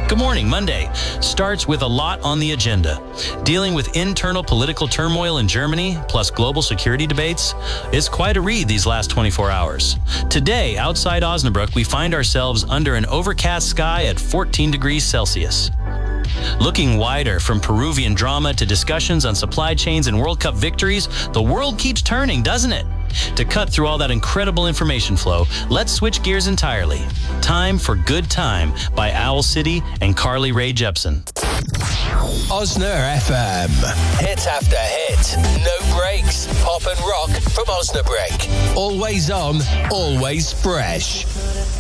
Good morning. Monday starts with a lot on the agenda. Dealing with internal political turmoil in Germany, plus global security debates, is quite a read these last 24 hours. Today, outside Osnabrück, we find ourselves under an overcast sky at 14 degrees Celsius. Looking wider, from Peruvian drama to discussions on supply chains and World Cup victories, the world keeps turning, doesn't it? To cut through all that incredible information flow, let's switch gears entirely. Time for Good Time by Owl City and Carly Rae Jepsen. Osna FM. Hit after hit. No breaks. Pop and rock from Osnabrück. Always on, always fresh.